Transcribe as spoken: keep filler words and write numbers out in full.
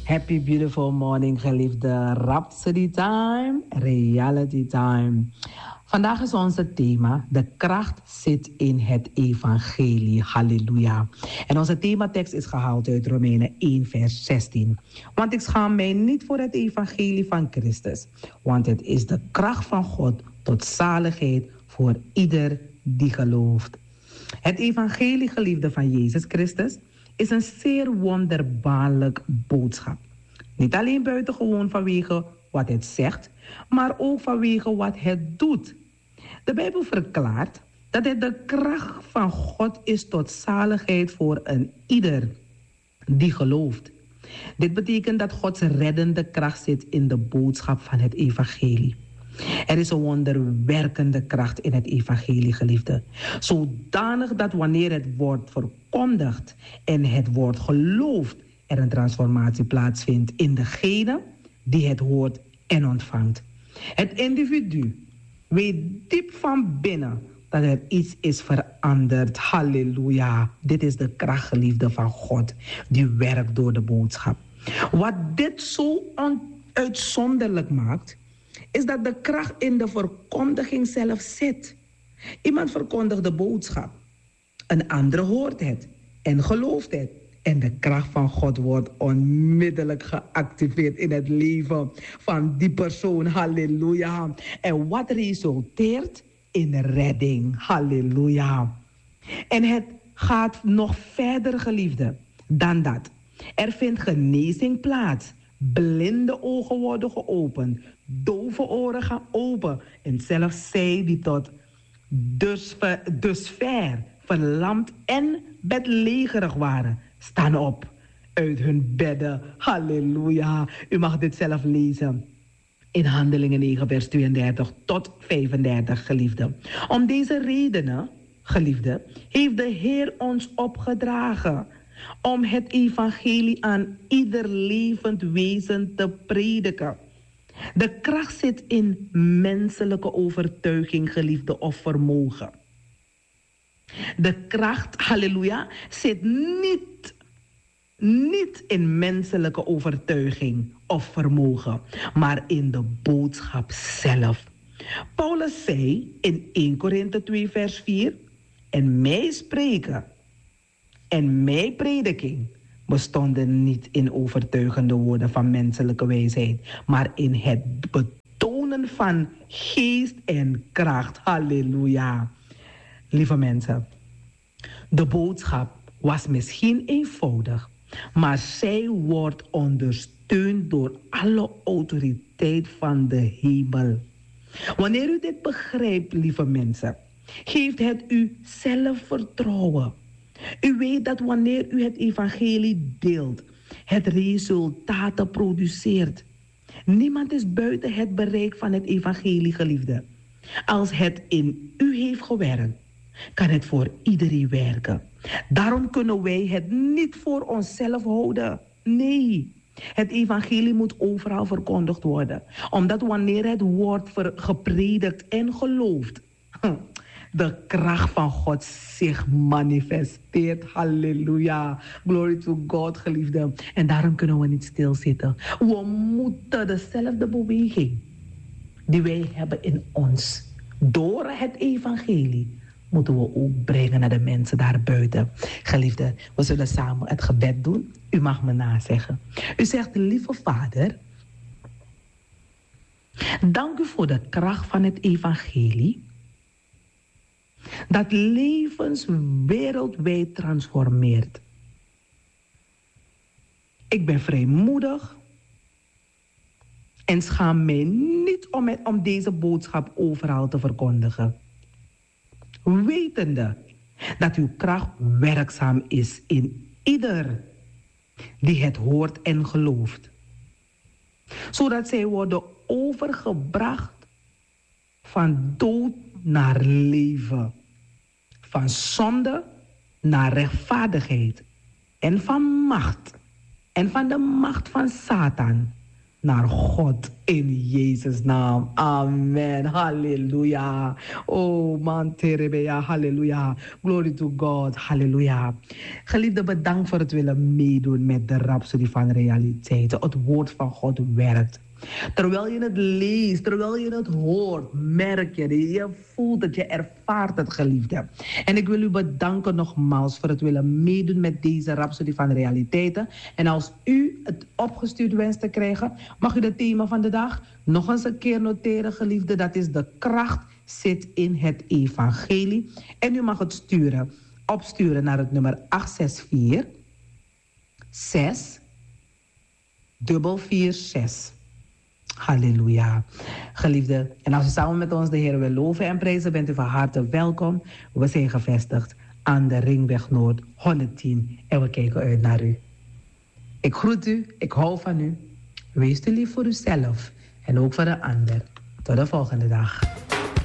Happy beautiful morning, geliefde Rhapsody Time, Reality Time. Vandaag is onze thema, de kracht zit in het evangelie. Halleluja. En onze thematekst is gehaald uit Romeinen één vers zestien. Want ik schaam mij niet voor het evangelie van Christus, want het is de kracht van God tot zaligheid voor ieder die gelooft. Het evangelie, geliefde, van Jezus Christus is een zeer wonderbaarlijk boodschap. Niet alleen buitengewoon vanwege wat het zegt, maar ook vanwege wat het doet. De Bijbel verklaart dat het de kracht van God is tot zaligheid voor een ieder die gelooft. Dit betekent dat Gods reddende kracht zit in de boodschap van het evangelie. Er is een wonderwerkende kracht in het evangelie, geliefde. Zodanig dat wanneer het wordt verkondigd en het wordt geloofd, er een transformatie plaatsvindt in degene die het hoort en ontvangt. Het individu weet diep van binnen dat er iets is veranderd. Halleluja. Dit is de kracht, geliefde, van God die werkt door de boodschap. Wat dit zo onuitzonderlijk maakt, is dat de kracht in de verkondiging zelf zit. Iemand verkondigt de boodschap. Een andere hoort het en gelooft het. En de kracht van God wordt onmiddellijk geactiveerd in het leven van die persoon. Halleluja. En wat resulteert in redding. Halleluja. En het gaat nog verder, geliefde, dan dat. Er vindt genezing plaats. Blinde ogen worden geopend. Dove oren gaan open. En zelfs zij die tot dusver verlamd en bedlegerig waren, staan op uit hun bedden. Halleluja. U mag dit zelf lezen in Handelingen negen vers tweeëndertig tot vijfendertig, geliefde. Om deze redenen, geliefde, heeft de Heer ons opgedragen om het evangelie aan ieder levend wezen te prediken. De kracht zit in menselijke overtuiging, geliefde, of vermogen. De kracht, halleluja, zit niet, niet in menselijke overtuiging of vermogen, maar in de boodschap zelf. Paulus zei in eerste Korinthe twee vers vier, en mij spreken en mijn prediking bestonden niet in overtuigende woorden van menselijke wijsheid, maar in het betonen van geest en kracht. Halleluja. Lieve mensen, de boodschap was misschien eenvoudig, maar zij wordt ondersteund door alle autoriteit van de hemel. Wanneer u dit begrijpt, lieve mensen, geeft het u zelfvertrouwen. U weet dat wanneer u het evangelie deelt, het resultaten produceert. Niemand is buiten het bereik van het evangelie, geliefde. Als het in u heeft gewerkt, kan het voor iedereen werken. Daarom kunnen wij het niet voor onszelf houden. Nee, het evangelie moet overal verkondigd worden. Omdat wanneer het wordt gepredikt en geloofd, de kracht van God zich manifesteert. Halleluja. Glory to God, geliefde. En daarom kunnen we niet stilzitten. We moeten dezelfde beweging die wij hebben in ons, door het evangelie, moeten we ook brengen naar de mensen daarbuiten. Geliefde, we zullen samen het gebed doen. U mag me nazeggen. U zegt, lieve Vader, dank u voor de kracht van het evangelie, dat levens wereldwijd transformeert. Ik ben vrijmoedig en schaam mij niet om, het, om deze boodschap overal te verkondigen. Wetende dat uw kracht werkzaam is in ieder die het hoort en gelooft. Zodat zij worden overgebracht van dood naar leven. Van zonde naar rechtvaardigheid. En van macht. En van de macht van Satan naar God In Jezus' naam. Amen. Halleluja. Oh man, terebea. Halleluja. Glory to God. Halleluja. Geliefde, bedankt voor het willen meedoen met de Rhapsody van Realiteiten. Het woord van God werkt. Terwijl je het leest, terwijl je het hoort, merk je, je voelt het, je ervaart het, geliefde. En ik wil u bedanken nogmaals voor het willen meedoen met deze Rhapsody van Realiteiten. En als u het opgestuurd wenst te krijgen, mag u het thema van de dag nog eens een keer noteren, geliefde. Dat is: de kracht zit in het evangelie. En u mag het sturen, opsturen naar het nummer acht zes vier, zes, vier vier zes. Halleluja. Geliefde, en als u samen met ons de Heer wil loven en prijzen, bent u van harte welkom. We zijn gevestigd aan de Ringweg Noord honderdtien en we kijken uit naar u. Ik groet u, ik hou van u. Wees u lief voor uzelf en ook voor de ander. Tot de volgende dag.